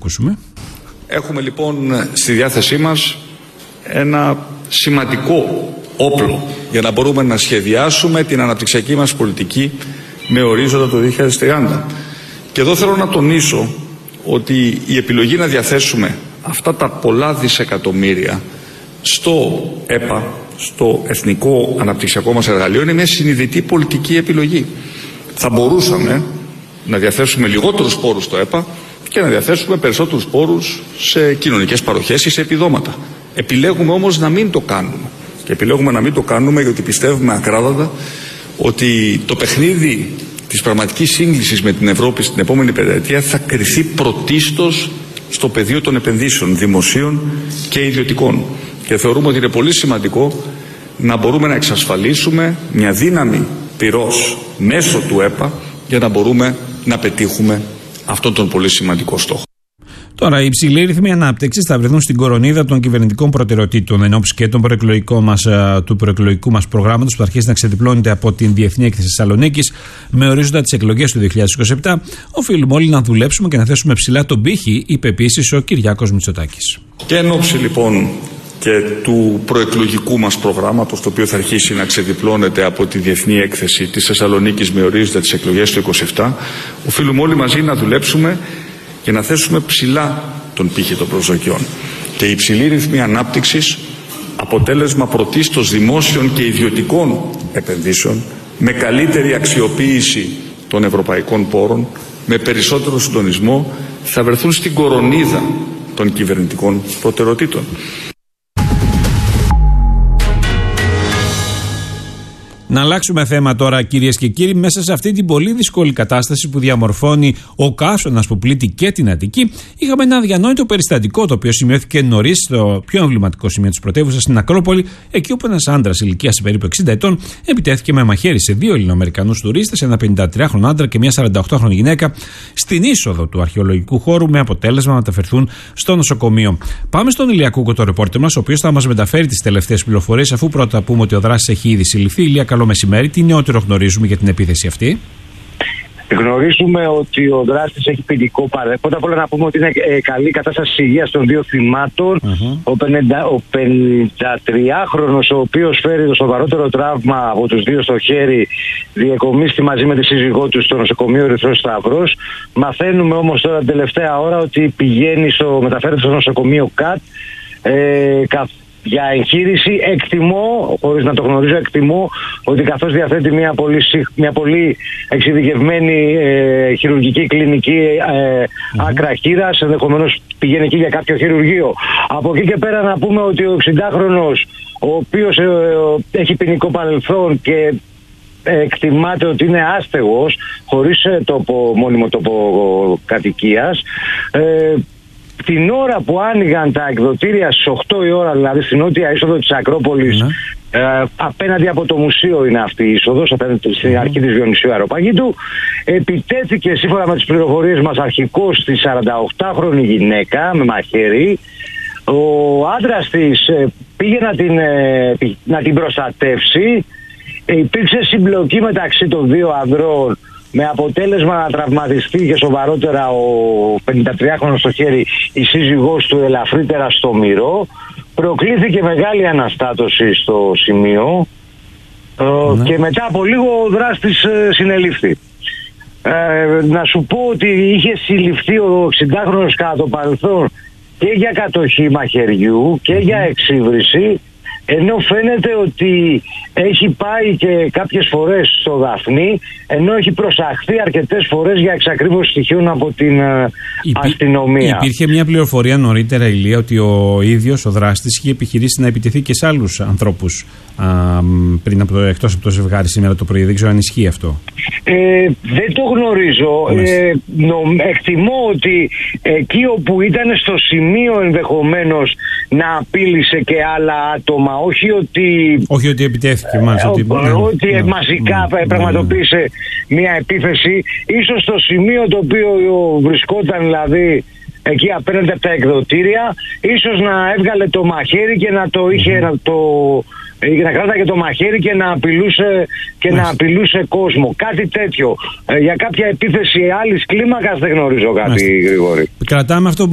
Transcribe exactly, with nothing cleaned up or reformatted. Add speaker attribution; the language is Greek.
Speaker 1: ακούσουμε.
Speaker 2: Έχουμε λοιπόν στη διάθεσή μας ένα σημαντικό όπλο για να μπορούμε να σχεδιάσουμε την αναπτυξιακή μας πολιτική με ορίζοντα το δύο χιλιάδες τριάντα. Και εδώ θέλω να τονίσω ότι η επιλογή να διαθέσουμε αυτά τα πολλά δισεκατομμύρια στο ΕΠΑ, στο Εθνικό Αναπτυξιακό μας Εργαλείο, είναι μια συνειδητή πολιτική επιλογή. Θα μπορούσαμε να διαθέσουμε λιγότερους πόρους στο ΕΠΑ και να διαθέσουμε περισσότερους πόρους σε κοινωνικές παροχές ή σε επιδόματα. Επιλέγουμε όμως να μην το κάνουμε. Και επιλέγουμε να μην το κάνουμε γιατί πιστεύουμε ακράδαντα ότι το παιχνίδι της πραγματικής σύγκλησης με την Ευρώπη στην επόμενη πενταετία θα κριθεί πρωτίστως στο πεδίο των επενδύσεων δημοσίων και ιδιωτικών. Και θεωρούμε ότι είναι πολύ σημαντικό να μπορούμε να εξασφαλίσουμε μια δύναμη πυρός μέσω του ΕΠΑ για να μπορούμε να πετύχουμε αυτόν τον πολύ σημαντικό στόχο.
Speaker 1: Τώρα, οι υψηλοί ρυθμοί ανάπτυξης θα βρεθούν στην κορονίδα των κυβερνητικών προτεραιοτήτων εν ώψη και των μας, του προεκλογικού μας προγράμματος που θα αρχίσει να ξεδιπλώνεται από την Διεθνή Έκθεση Θεσσαλονίκης με ορίζοντα τις εκλογές του δύο χιλιάδες είκοσι επτά. Οφείλουμε όλοι να δουλέψουμε και να θέσουμε ψηλά τον πύχη, είπε επίσης ο Κυριάκος Μητσοτάκης.
Speaker 2: Και εν ώψη λοιπόν και του προεκλογικού μας προγράμματος, το οποίο θα αρχίσει να ξεδιπλώνεται από τη Διεθνή Έκθεση της Θεσσαλονίκης με ορίζοντα τις εκλογές του είκοσι επτά, οφείλουμε όλοι μαζί να δουλέψουμε και να θέσουμε ψηλά τον πύχη των προσδοκιών. Και η υψηλή ρυθμή ανάπτυξης, αποτέλεσμα πρωτίστως δημόσιων και ιδιωτικών επενδύσεων, με καλύτερη αξιοποίηση των ευρωπαϊκών πόρων, με περισσότερο συντονισμό, θα βρεθούν στην κορονίδα των κυβερνητικών προτεραιοτήτων.
Speaker 1: Να αλλάξουμε θέμα τώρα, κυρίες και κύριοι. Μέσα σε αυτή την πολύ δύσκολη κατάσταση που διαμορφώνει ο καύσωνας που πλήττει και την Αττική, είχαμε ένα αδιανόητο περιστατικό το οποίο σημειώθηκε νωρίς στο πιο εμβληματικό σημείο της πρωτεύουσας, στην Ακρόπολη, εκεί όπου ένας άντρας ηλικίας περίπου εξήντα ετών επιτέθηκε με μαχαίρι σε δύο Ελληνοαμερικανούς τουρίστες, ένα πενηντατριάχρονο άντρα και μια σαρανταοκτάχρονη γυναίκα, στην είσοδο του αρχαιολογικού χώρου, με αποτέλεσμα να μεταφερθούν στο νοσοκομείο. Πάμε στον Ηλία Κούκο, το ρεπόρτερ μας, ο οποίος θα μας μεταφέρει τις τελευταίες πληροφορίες, αφού πρώτα πούμε ότι ο δράστης έχει ήδη συλληφθεί. Ηλία, καλό μεσημέρι. Τι νεότερο γνωρίζουμε για την επίθεση αυτή?
Speaker 3: Γνωρίζουμε ότι ο δράστης έχει ποινικό παρέλθον. Πρώτα απ' όλα να πούμε ότι είναι ε, καλή κατάσταση υγείας των δύο θυμάτων. Uh-huh. Ο, πενήντα, ο πενηντατριάχρονος, ο οποίος φέρει το σοβαρότερο τραύμα από τους δύο στο χέρι, διεκομίστη μαζί με τη σύζυγό του στο νοσοκομείο Ερυθρός Σταυρός. Μαθαίνουμε όμως τώρα την τελευταία ώρα ότι πηγαίνει στο, μεταφέρεται στο νοσοκομείο ΚΑΤ ε, καθ, για εγχείρηση. Εκτιμώ, χωρίς να το γνωρίζω, εκτιμώ ότι καθώς διαθέτει μια πολύ, μια πολύ εξειδικευμένη ε, χειρουργική κλινική ε, mm-hmm. άκρα χείρας, ενδεχομένως πηγαίνει εκεί για κάποιο χειρουργείο. Από εκεί και πέρα να πούμε ότι ο εξηντάχρονος, ο οποίος ε, ε, έχει ποινικό παρελθόν και ε, εκτιμάται ότι είναι άστεγος, χωρίς ε, τοπο, μόνιμο τοπο κατοικίας, ε, την ώρα που άνοιγαν τα εκδοτήρια στις οκτώ η ώρα, δηλαδή στην νότια είσοδο της Ακρόπολης, mm. ε, απέναντι από το μουσείο είναι αυτή η είσοδος, απέναντι στην mm. αρχή της Διονυσίου Αεροπαγήτου, επιτέθηκε σύμφωνα με τις πληροφορίες μας αρχικώς στη σαρανταοκτάχρονη γυναίκα με μαχαίρι. Ο άντρας της ε, πήγε να την, ε, να την προστατεύσει. Ε, υπήρξε συμπλοκή μεταξύ των δύο ανδρών, με αποτέλεσμα να τραυματιστεί και σοβαρότερα ο πενηντατριάχρονος στο χέρι, η σύζυγός του ελαφρύτερα στο μυρό. Προκλήθηκε μεγάλη αναστάτωση στο σημείο ναι. και μετά από λίγο ο δράστης ε, συνελήφθη. Ε, να σου πω ότι είχε συλληφθεί ο εξηντάχρονος κατά το παρελθόν και για κατοχή μαχαιριού και για εξύβριση, ενώ φαίνεται ότι έχει πάει και κάποιες φορές στο Δαφνί, ενώ έχει προσαχθεί αρκετές φορές για εξακρίβωση στοιχείων από την Υπή... αστυνομία. Υπήρχε μια πληροφορία νωρίτερα, Ηλία, ότι ο ίδιος ο δράστης είχε επιχειρήσει να επιτεθεί και σε άλλους ανθρώπους α, πριν από το, εκτός από το ζευγάρι σήμερα το πρωί. Δεν ξέρω αν ισχύει αυτό. Ε, δεν το γνωρίζω. Ε, νο, εκτιμώ ότι εκεί όπου ήταν στο σημείο ενδεχομένως να απείλησε και άλλα άτομα, όχι ότι,
Speaker 1: όχι ότι επιτέθηκε μάλιστα,
Speaker 3: ότι, ότι, ότι ναι, μαζικά ναι, πραγματοποίησε ναι. μια επίθεση, ίσως στο σημείο το οποίο βρισκόταν, δηλαδή εκεί απέναντι από τα εκδοτήρια, ίσως να έβγαλε το μαχαίρι και να το είχε, mm. να το... να κράταγε το μαχαίρι και να απειλούσε, και να απειλούσε κόσμο. Κάτι τέτοιο. Ε, για κάποια επίθεση άλλης κλίμακας δεν γνωρίζω κάτι, Γρηγόρη.
Speaker 1: Κρατάμε αυτό